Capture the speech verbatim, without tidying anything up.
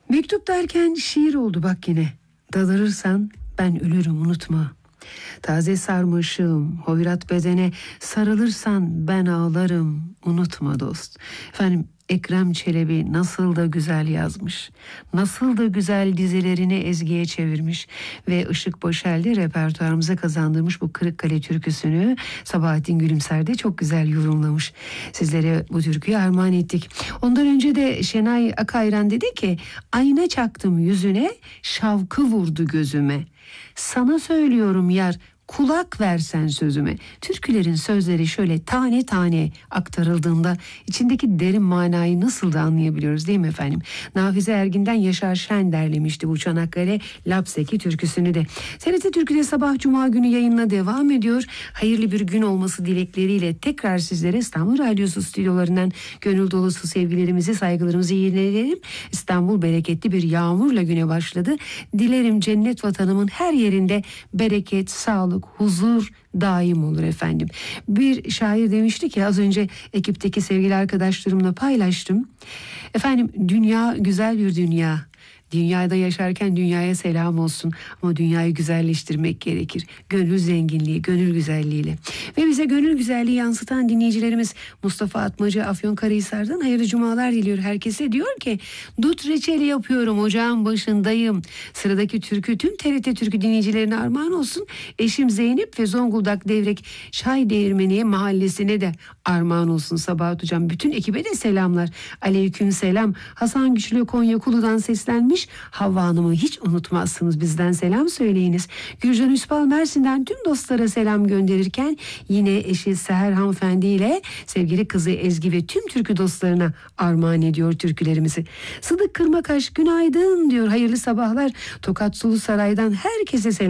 Mektup derken şiir oldu bak yine. Dalırırsan ben ölürüm unutma. Taze sarmaşığım hovirat bedene, sarılırsan ben ağlarım unutma dost. Efendim Ekrem Çelebi nasıl da güzel yazmış. Nasıl da güzel dizilerini ezgiye çevirmiş. Ve Işık Başel'de repertuarımıza kazandırmış bu Kırıkkale türküsünü Sabahattin Gülümser de çok güzel yorumlamış. Sizlere bu türküyü armağan ettik. Ondan önce de Şenay Akayran dedi ki, ayna çaktım yüzüne, şavkı vurdu gözüme. Sana söylüyorum yar, kulak versen sözüme. Türkülerin sözleri şöyle tane tane aktarıldığında içindeki derin manayı nasıl da anlayabiliyoruz değil mi efendim? Nafize Ergin'den Yaşar Şen derlemişti bu Çanakkale Lapseki türküsünü de. T R T Türkü'de sabah cuma günü yayınına devam ediyor. Hayırlı bir gün olması dilekleriyle tekrar sizlere İstanbul Radyosu stüdyolarından gönül dolusu sevgilerimizi, saygılarımızı yineleyelim. İstanbul bereketli bir yağmurla güne başladı. Dilerim cennet vatanımın her yerinde bereket, sağlık, huzur daim olur efendim. Bir şair demişti ki, az önce ekipteki sevgili arkadaşlarımla paylaştım. Efendim dünya güzel bir dünya. Dünyada yaşarken dünyaya selam olsun. Ama dünyayı güzelleştirmek gerekir. Gönül zenginliği, gönül güzelliğiyle. Ve bize gönül güzelliği yansıtan dinleyicilerimiz Mustafa Atmacı Afyonkarahisar'dan hayırlı cumalar diliyor herkese. Diyor ki, dut reçeli yapıyorum, ocağın başındayım. Sıradaki türkü tüm T R T Türkü dinleyicilerine armağan olsun. Eşim Zeynep ve Zonguldak Devrek Şay Değirmeniye mahallesine de armağan olsun Sabahat Hocam. Bütün ekibe de selamlar. Aleyküm selam. Hasan Güçlü Konya Kulu'dan seslenmiş. Havva Hanım'ı hiç unutmazsınız, bizden selam söyleyiniz. Gürcan Üspal Mersin'den tüm dostlara selam gönderirken yine eşi Seher hanımefendi ile sevgili kızı Ezgi ve tüm türkü dostlarına armağan ediyor türkülerimizi. Sıdık Kırmakaş günaydın diyor, hayırlı sabahlar. Tokat Sulu Saray'dan herkese selam.